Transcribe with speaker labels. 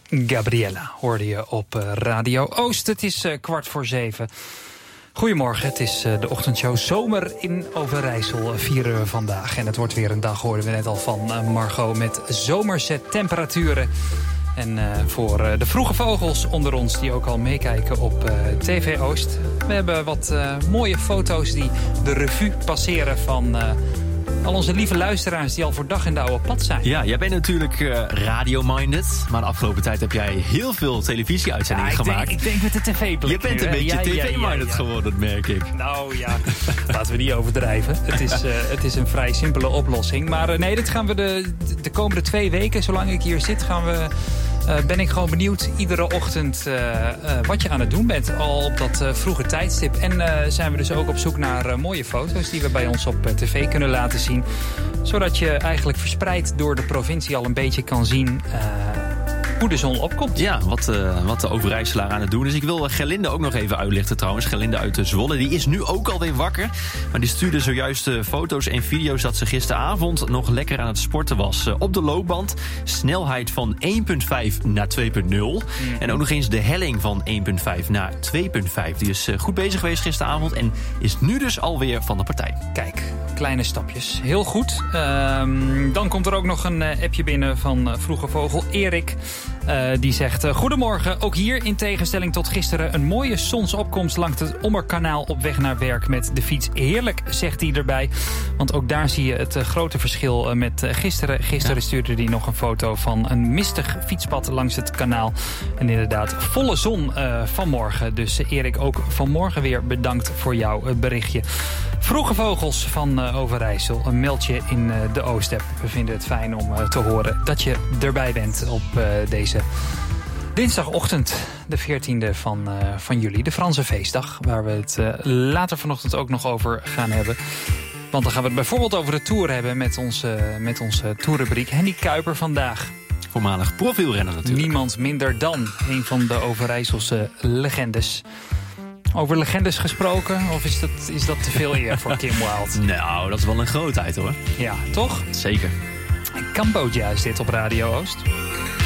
Speaker 1: Gabriella hoorde je op Radio Oost. Het is 6:15. Goedemorgen, het is de ochtendshow Zomer in Overijssel. Vieren we vandaag. En het wordt weer een dag, hoorden we net al van Margot, met zomerse temperaturen. En voor de vroege vogels onder ons die ook al meekijken op TV Oost. We hebben wat mooie foto's die de revue passeren van al onze lieve luisteraars die al voor dag in de oude pad zijn. Ja,
Speaker 2: jij bent natuurlijk radio-minded. Maar de afgelopen tijd heb jij heel veel televisieuitzendingen gemaakt.
Speaker 1: Ik denk met de tv-blik.
Speaker 2: Je bent een beetje tv-minded geworden, merk ik.
Speaker 1: Nou ja, laten we niet overdrijven. Het is een vrij simpele oplossing. Maar nee, dit gaan we de komende 2 weken, zolang ik hier zit, ben ik gewoon benieuwd iedere ochtend wat je aan het doen bent. Al op dat vroege tijdstip. En zijn we dus ook op zoek naar mooie foto's die we bij ons op tv kunnen laten zien. Zodat je eigenlijk verspreid door de provincie al een beetje kan zien hoe de zon opkomt.
Speaker 2: Ja, wat de Overijsselaar aan het doen is. Ik wil Gerlinde ook nog even uitlichten trouwens. Gerlinde uit Zwolle, die is nu ook alweer wakker. Maar die stuurde zojuist foto's en video's dat ze gisteravond nog lekker aan het sporten was. Op de loopband, snelheid van 1.5 naar 2.0. En ook nog eens de helling van 1.5 naar 2.5. Die is goed bezig geweest gisteravond en is nu dus alweer van de partij.
Speaker 1: Kijk, kleine stapjes. Heel goed. Dan komt er ook nog een appje binnen van vroege vogel Erik. Die zegt, goedemorgen, ook hier in tegenstelling tot gisteren een mooie zonsopkomst langs het Ommerkanaal op weg naar werk met de fiets. Heerlijk, zegt hij erbij. Want ook daar zie je het grote verschil met gisteren. Gisteren stuurde hij nog een foto van een mistig fietspad langs het kanaal. En inderdaad, volle zon vanmorgen. Dus Erik, ook vanmorgen weer bedankt voor jouw berichtje. Vroege vogels van Overijssel, een mailtje in de Oost-app. We vinden het fijn om te horen dat je erbij bent op deze dinsdagochtend, de 14e van juli, de Franse feestdag, waar we het later vanochtend ook nog over gaan hebben. Want dan gaan we het bijvoorbeeld over de Tour hebben met onze Tourrubriek. Henny Kuiper vandaag.
Speaker 2: Voormalig profielrenner natuurlijk.
Speaker 1: Niemand minder dan een van de Overijsselse legendes. Over legendes gesproken, of is dat te veel eer voor Kim Wilde?
Speaker 2: Nou, dat is wel een grootheid hoor.
Speaker 1: Ja, toch?
Speaker 2: Zeker.
Speaker 1: Cambodja is dit op Radio Oost.